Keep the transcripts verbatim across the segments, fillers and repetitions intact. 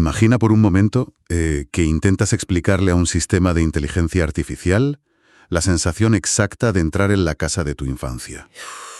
Imagina por un momento eh, que intentas explicarle a un sistema de inteligencia artificial la sensación exacta de entrar en la casa de tu infancia.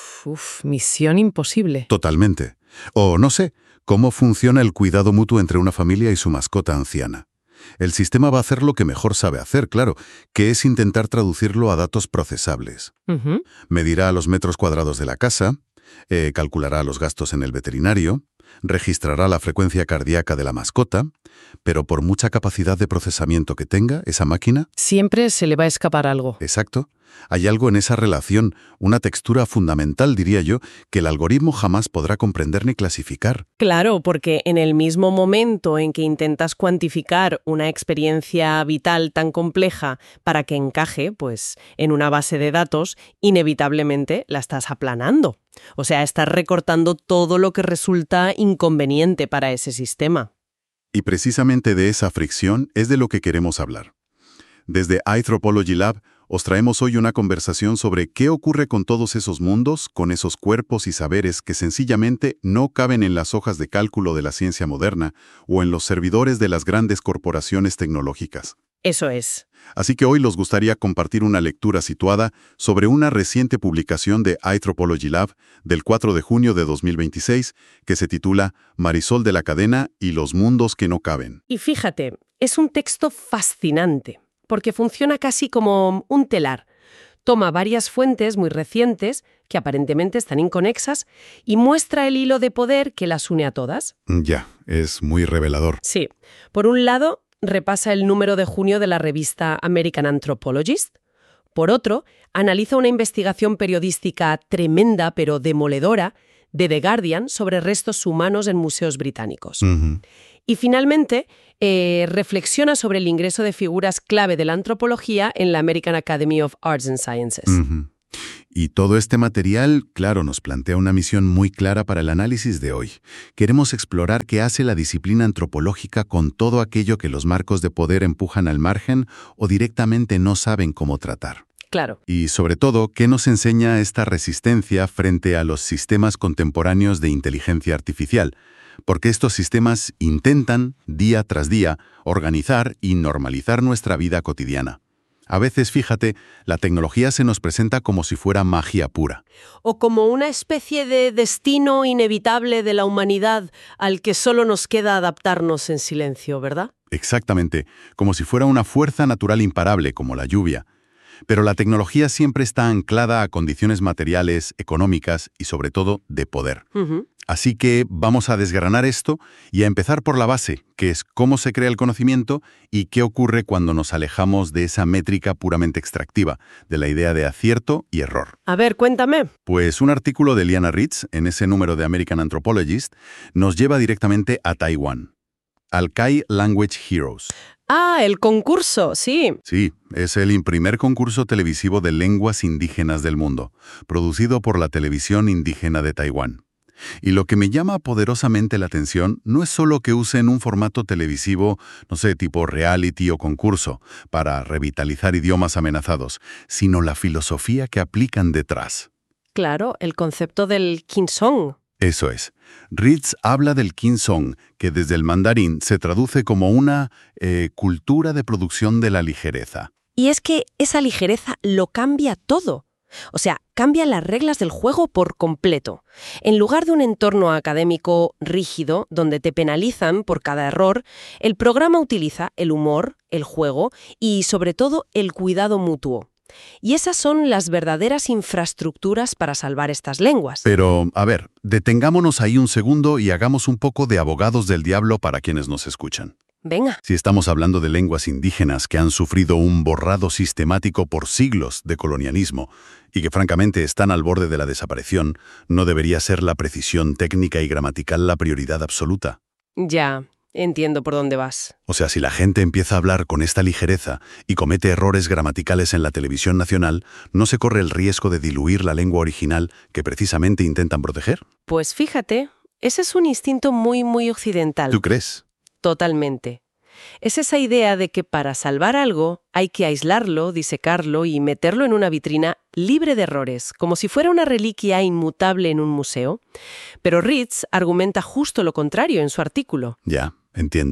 Uf, misión imposible. Totalmente. O, no sé, cómo funciona el cuidado mutuo entre una familia y su mascota anciana. El sistema va a hacer lo que mejor sabe hacer, claro, que es intentar traducirlo a datos procesables. Ujú. Medirá los metros cuadrados de la casa, eh, calculará los gastos en el veterinario, registrará la frecuencia cardíaca de la mascota, pero por mucha capacidad de procesamiento que tenga esa máquina, Siempre se le va a escapar algo. exacto, hay algo en esa relación, una textura fundamental, diría yo, que el algoritmo jamás podrá comprender ni clasificar. Claro, porque en el mismo momento en que intentas cuantificar una experiencia vital tan compleja para que encaje, pues, en una base de datos, inevitablemente la estás aplanando. O sea, estás recortando todo lo que resulta inconveniente para ese sistema. Y precisamente de esa fricción es de lo que queremos hablar. Desde iThropology Lab os traemos hoy una conversación sobre qué ocurre con todos esos mundos, con esos cuerpos y saberes que sencillamente no caben en las hojas de cálculo de la ciencia moderna o en los servidores de las grandes corporaciones tecnológicas. Eso es. Así que hoy nos gustaría compartir una lectura situada sobre una reciente publicación de iThropology Lab del cuatro de junio de dos mil veintiséis que se titula Marisol de la cadena y los mundos que no caben. Y fíjate, es un texto fascinante, porque funciona casi como un telar. Toma varias fuentes muy recientes, que aparentemente están inconexas, y muestra el hilo de poder que las une a todas. Ya, es muy revelador. Sí. Por un lado, repasa el número de junio de la revista American Anthropologist. Por otro, analiza una investigación periodística tremenda pero demoledora de The Guardian sobre restos humanos en museos británicos. Ujú. Y finalmente, eh, reflexiona sobre el ingreso de figuras clave de la antropología en la American Academy of Arts and Sciences. Ujú. Y todo este material, claro, nos plantea una misión muy clara para el análisis de hoy. Queremos explorar qué hace la disciplina antropológica con todo aquello que los marcos de poder empujan al margen o directamente no saben cómo tratar. Claro. Y sobre todo, ¿qué nos enseña esta resistencia frente a los sistemas contemporáneos de inteligencia artificial? Porque estos sistemas intentan, día tras día, organizar y normalizar nuestra vida cotidiana. A veces, fíjate, la tecnología se nos presenta como si fuera magia pura. O como una especie de destino inevitable de la humanidad al que solo nos queda adaptarnos en silencio, ¿verdad? Exactamente, como si fuera una fuerza natural imparable, como la lluvia. Pero la tecnología siempre está anclada a condiciones materiales, económicas y sobre todo de poder. Ujú. Así que vamos a desgranar esto y a empezar por la base, que es cómo se crea el conocimiento y qué ocurre cuando nos alejamos de esa métrica puramente extractiva, de la idea de acierto y error. A ver, cuéntame. Pues un artículo de Liana Ritz, en ese número de American Anthropologist, nos lleva directamente a Taiwán. Alkai Language Heroes. Ah, el concurso, sí. Sí, es el primer concurso televisivo de lenguas indígenas del mundo, producido por la televisión indígena de Taiwán. Y lo que me llama poderosamente la atención no es solo que usen un formato televisivo, no sé, tipo reality o concurso, para revitalizar idiomas amenazados, sino la filosofía que aplican detrás. Claro, el concepto del Kinsong. Eso es. Ritz habla del Kinsong, que desde el mandarín se traduce como una eh, cultura de producción de la ligereza. Y es que esa ligereza lo cambia todo. O sea, cambia las reglas del juego por completo. En lugar de un entorno académico rígido, donde te penalizan por cada error, el programa utiliza el humor, el juego y, sobre todo, el cuidado mutuo. Y esas son las verdaderas infraestructuras para salvar estas lenguas. Pero, a ver, detengámonos ahí un segundo y hagamos un poco de abogados del diablo para quienes nos escuchan. Venga. Si estamos hablando de lenguas indígenas que han sufrido un borrado sistemático por siglos de colonialismo y que francamente están al borde de la desaparición, ¿no debería ser la precisión técnica y gramatical la prioridad absoluta? Ya, entiendo por dónde vas. O sea, si la gente empieza a hablar con esta ligereza y comete errores gramaticales en la televisión nacional, ¿no se corre el riesgo de diluir la lengua original que precisamente intentan proteger? Pues fíjate, ese es un instinto muy, muy occidental. ¿Tú crees? Totalmente. Es esa idea de que para salvar algo hay que aislarlo, disecarlo y meterlo en una vitrina libre de errores, como si fuera una reliquia inmutable en un museo. Pero Ritz argumenta justo lo contrario en su artículo. Ya, entiendo.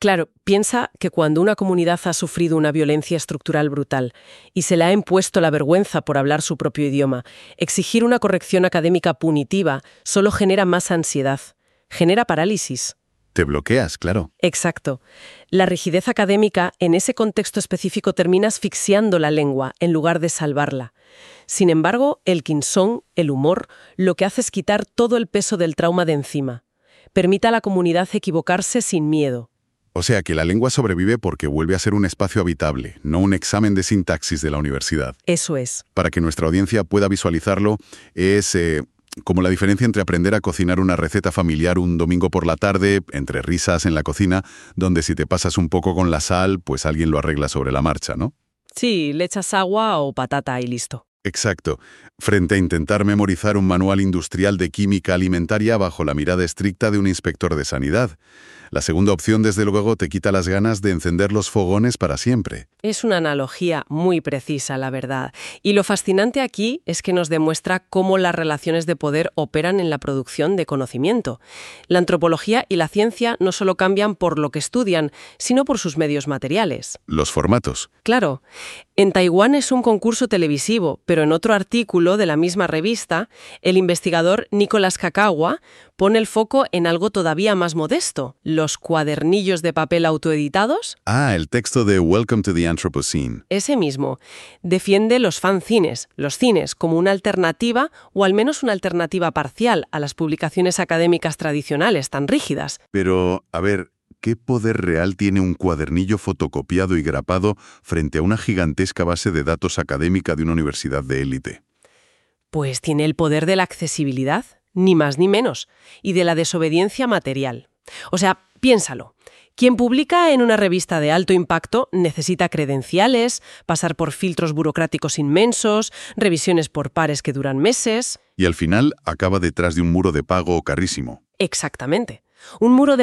Claro, piensa que cuando una comunidad ha sufrido una violencia estructural brutal y se le ha impuesto la vergüenza por hablar su propio idioma, exigir una corrección académica punitiva solo genera más ansiedad, genera parálisis. Te bloqueas, claro. Exacto. La rigidez académica en ese contexto específico termina asfixiando la lengua en lugar de salvarla. Sin embargo, el kinsong, el humor, lo que hace es quitar todo el peso del trauma de encima. Permite a la comunidad equivocarse sin miedo. O sea que la lengua sobrevive porque vuelve a ser un espacio habitable, no un examen de sintaxis de la universidad. Eso es. Para que nuestra audiencia pueda visualizarlo, es eh, como la diferencia entre aprender a cocinar una receta familiar un domingo por la tarde, entre risas en la cocina, donde si te pasas un poco con la sal, pues alguien lo arregla sobre la marcha, ¿no? Sí, le echas agua o patata y listo. Exacto. Frente a intentar memorizar un manual industrial de química alimentaria bajo la mirada estricta de un inspector de sanidad. La segunda opción, desde luego, te quita las ganas de encender los fogones para siempre. Es una analogía muy precisa, la verdad. Y lo fascinante aquí es que nos demuestra cómo las relaciones de poder operan en la producción de conocimiento. La antropología y la ciencia no solo cambian por lo que estudian, sino por sus medios materiales. Los formatos. Claro. En Taiwán es un concurso televisivo, pero en otro artículo de la misma revista, el investigador Nicolás Kakawa pone el foco en algo todavía más modesto, los cuadernillos de papel autoeditados. Ah, el texto de Welcome to the Anthropocene. Ese mismo. Defiende los fanzines, los cines, como una alternativa, o al menos una alternativa parcial, a las publicaciones académicas tradicionales tan rígidas. Pero, a ver, ¿qué poder real tiene un cuadernillo fotocopiado y grapado frente a una gigantesca base de datos académica de una universidad de élite? Pues tiene el poder de la accesibilidad, ni más ni menos, y de la desobediencia material. O sea, piénsalo. Quien publica en una revista de alto impacto necesita credenciales, pasar por filtros burocráticos inmensos, revisiones por pares que duran meses. Y al final acaba detrás de un muro de pago carísimo. Exactamente. Un muro de